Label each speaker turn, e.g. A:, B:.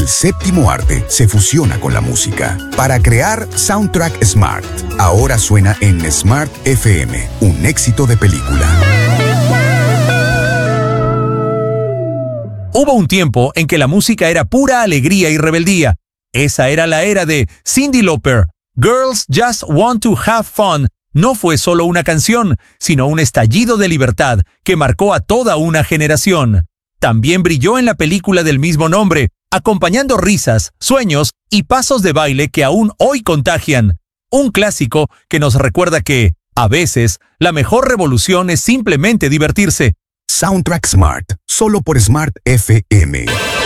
A: el séptimo arte se fusiona con la música para crear Soundtrack Smart. Ahora suena en Smart FM, un éxito de película.
B: Hubo un tiempo en que la música era pura alegría y rebeldía. Esa era la era de Cyndi Lauper. Girls Just Want to Have Fun no fue solo una canción, sino un estallido de libertad que marcó a toda una generación. También brilló en la película del mismo nombre, acompañando risas, sueños y pasos de baile que aún hoy contagian. Un clásico que nos recuerda que, a veces, la mejor revolución es simplemente divertirse.
A: Soundtrack Smart, solo por Smart FM.